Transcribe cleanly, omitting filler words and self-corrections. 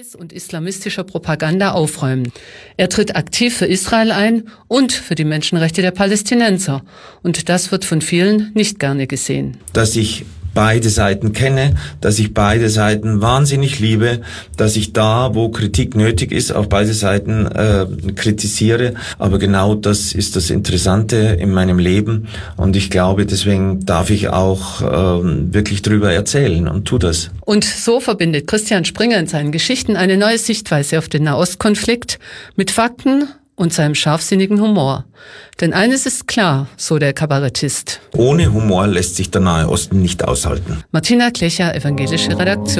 und islamistischer Propaganda aufräumen. Er tritt aktiv für Israel ein und für die Menschenrechte der Palästinenser. Und das wird von vielen nicht gerne gesehen. Dass ich beide Seiten kenne, dass ich beide Seiten wahnsinnig liebe, dass ich da, wo Kritik nötig ist, auch beide Seiten kritisiere. Aber genau das ist das Interessante in meinem Leben. Und ich glaube, deswegen darf ich auch wirklich drüber erzählen und tu das. Und so verbindet Christian Springer in seinen Geschichten eine neue Sichtweise auf den Nahostkonflikt mit Fakten und seinem scharfsinnigen Humor. Denn eines ist klar, so der Kabarettist: Ohne Humor lässt sich der Nahe Osten nicht aushalten. Martina Klecher, evangelische Redaktion.